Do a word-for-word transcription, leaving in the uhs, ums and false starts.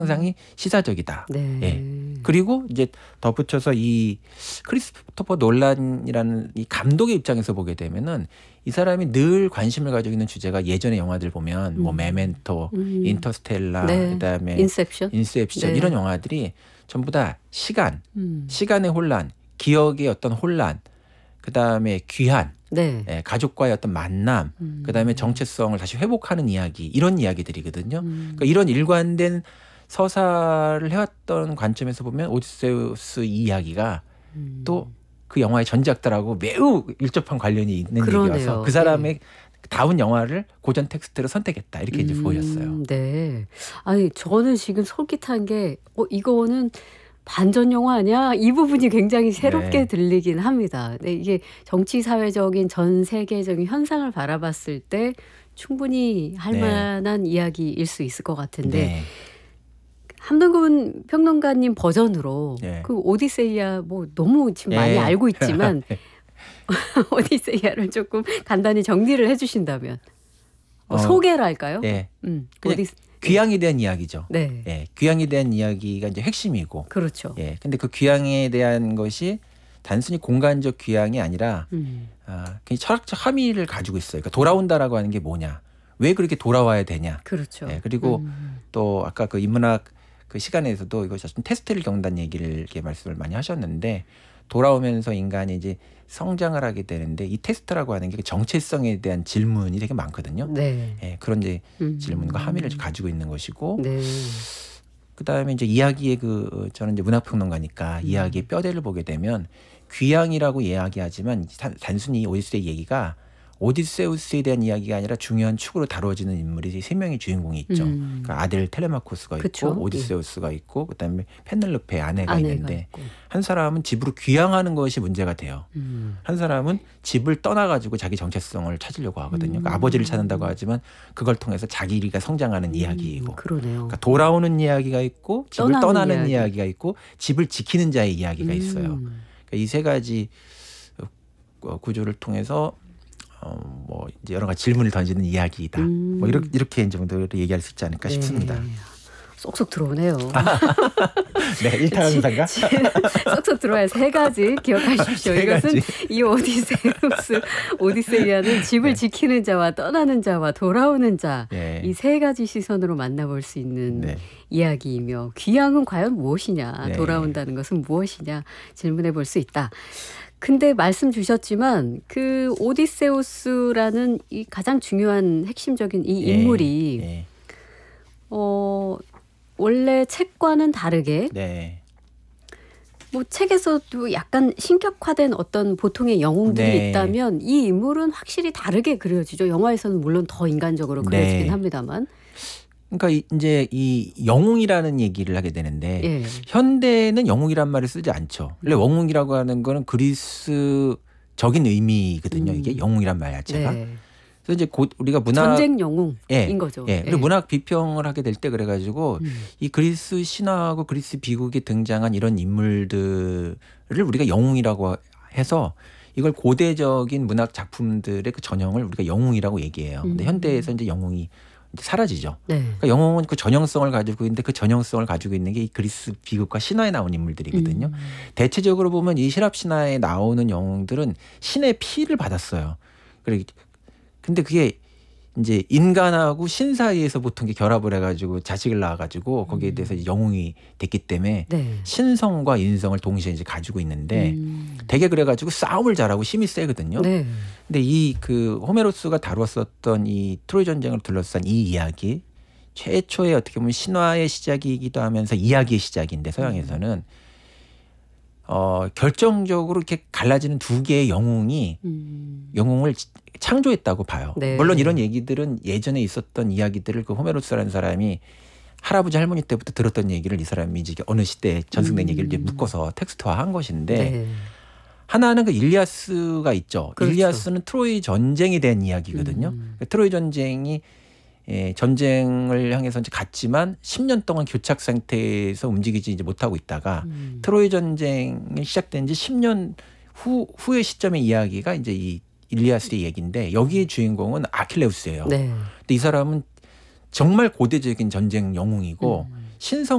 상당히 시사적이다. 네. 예. 그리고 이제 덧붙여서 이 크리스토퍼 놀란이라는 이 감독의 입장에서 보게 되면은 이 사람이 늘 관심을 가지고 있는 주제가 예전의 영화들 보면 뭐 음. 메멘토, 음. 인터스텔라, 네. 그다음에 인셉션. 인셉션 네. 이런 영화들이 전부 다 시간, 음. 시간의 혼란, 기억의 어떤 혼란, 그다음에 귀한, 네. 예, 가족과의 어떤 만남, 음. 그다음에 정체성을 다시 회복하는 이야기 이런 이야기들이거든요. 음. 그러니까 이런 일관된 서사를 해왔던 관점에서 보면 오디세우스 이 이야기가 음. 또 그 영화의 전작들하고 매우 밀접한 관련이 있는 그러네요. 얘기여서 그 사람의 다운 영화를 고전 텍스트로 선택했다 이렇게 이제 음. 보였어요. 네. 아니 저는 지금 솔깃한 게 어 이거는 반전 영화 아니야? 이 부분이 굉장히 새롭게 네. 들리긴 합니다. 네, 이게 정치 사회적인 전 세계적인 현상을 바라봤을 때 충분히 할 네. 만한 이야기일 수 있을 것 같은데 네. 함동근 평론가님 버전으로 네. 그 오디세이아 뭐 너무 지금 많이 예. 알고 있지만 오디세이아를 조금 간단히 정리를 해주신다면 뭐 어, 소개랄까요? 예. 음, 그냥 오디세 귀향에 대한 이야기죠. 네, 예. 귀향에 대한 이야기가 이제 핵심이고. 그렇죠. 예. 근데 그 귀향에 대한 것이 단순히 공간적 귀향이 아니라 음, 아, 굉장히 철학적 함의를 가지고 있어요. 그러니까 돌아온다라고 하는 게 뭐냐? 왜 그렇게 돌아와야 되냐? 그렇죠. 예. 그리고 음, 또 아까 그 인문학 그 시간에서도 이거 좀 테스트를 겪는다는 얘기를 이렇게 말씀을 많이 하셨는데 돌아오면서 인간이 이제 성장을 하게 되는데 이 테스트라고 하는 게 정체성에 대한 질문이 되게 많거든요. 네, 예, 그런 이제 음, 질문과 함의를 가지고 있는 것이고 네, 그다음에 이제 이야기의 그 저는 이제 문학평론가니까 음. 이야기의 뼈대를 보게 되면 귀향이라고 이야기하지만 단- 단순히 오디세이 얘기가 오디세우스에 대한 이야기가 아니라 중요한 축으로 다뤄지는 인물이 세 명의 주인공이 있죠. 음. 그러니까 아들 텔레마코스가 그쵸. 있고 오디세우스가 있고 그다음에 페넬로페 아내가, 아내가 있는데 있고. 한 사람은 집으로 귀향하는 것이 문제가 돼요. 음. 한 사람은 집을 떠나가지고 자기 정체성을 찾으려고 하거든요. 그러니까 음. 아버지를 찾는다고 하지만 그걸 통해서 자기가 성장하는 이야기이고 음, 그러네요. 그러니까 돌아오는 이야기가 있고 집을 떠나는 떠나는 이야기. 이야기가 있고 집을 지키는 자의 이야기가 있어요. 음. 그러니까 이 세 가지 어, 구조를 통해서 어, 뭐 이제 여러 가지 질문을 던지는 이야기이다. 음. 뭐 이렇게 이렇게 정도로 얘기할 수 있지 않을까 네. 싶습니다. 쏙쏙 들어오네요. 네, 일타강사가 쏙쏙 들어와야 세 가지 기억하십시오. 세 이것은 가지. 이 오디세우스 오디세이아는 집을 네. 지키는 자와 떠나는 자와 돌아오는 자 네. 이 세 가지 시선으로 만나볼 수 있는 네. 이야기이며 귀향은 과연 무엇이냐 네. 돌아온다는 것은 무엇이냐 질문해 볼 수 있다. 근데 말씀 주셨지만 그 오디세우스라는 이 가장 중요한 핵심적인 이 인물이 네. 네. 어 원래 책과는 다르게 네. 뭐 책에서도 약간 신격화된 어떤 보통의 영웅들이 네. 있다면 이 인물은 확실히 다르게 그려지죠. 영화에서는 물론 더 인간적으로 그려지긴 네. 합니다만. 그러니까 이- 이제 이 영웅이라는 얘기를 하게 되는데 예. 현대는 영웅이란 말을 쓰지 않죠. 원래 영웅이라고 하는 거는 그리스적인 의미거든요. 음. 이게 영웅이란 말 자체가. 네. 그래서 이제 곧 우리가 문학 전쟁 영웅인 예, 거죠. 예. 그리고 문학 비평을 하게 될 때 그래가지고 음. 이 그리스 신화하고 그리스 비극에 등장한 이런 인물들을 우리가 영웅이라고 해서 이걸 고대적인 문학 작품들의 그 전형을 우리가 영웅이라고 얘기해요. 근데 음. 현대에서 이제 영웅이 이제 사라지죠. 네. 그러니까 영웅은 그 전형성을 가지고 있는데 그 전형성을 가지고 있는 게 이 그리스 비극과 신화에 나온 인물들이거든요. 음. 대체적으로 보면 이 실합 신화에 나오는 영웅들은 신의 피를 받았어요. 그래 근데 그게 이제 인간하고 신 사이에서 보통 게 결합을 해가지고 자식을 낳아가지고 거기에 대해서 이제 영웅이 됐기 때문에 네. 신성과 인성을 동시에 이제 가지고 있는데 음. 되게 그래가지고 싸움을 잘하고 힘이 세거든요. 네. 근데 이 그 호메로스가 다루었었던 이 트로이 전쟁을 둘러싼 이 이야기 최초의 어떻게 보면 신화의 시작이기도 하면서 이야기의 시작인데 서양에서는 어, 결정적으로 이렇게 갈라지는 두 개의 영웅이 음. 영웅을 창조했다고 봐요. 네. 물론 이런 얘기들은 예전에 있었던 이야기들을 그 호메로스라는 사람이 할아버지 할머니 때부터 들었던 얘기를 이 사람이 이제 어느 시대에 전승된 음. 얘기를 이제 묶어서 텍스트화한 것인데 네. 하나는 그 일리아스가 있죠. 그렇죠. 일리아스는 트로이 전쟁에 대한 이야기거든요. 음. 트로이 전쟁이 예, 전쟁을 향해서 이제 갔지만 십 년 동안 교착 상태에서 움직이지 이제 못하고 있다가 음. 트로이 전쟁이 시작된 지 십 년 후, 후의 시점의 이야기가 이제 이 일리아스의 얘기인데 여기의 주인공은 아킬레우스예요. 네. 근데 이 사람은 정말 고대적인 전쟁 영웅이고 음. 신성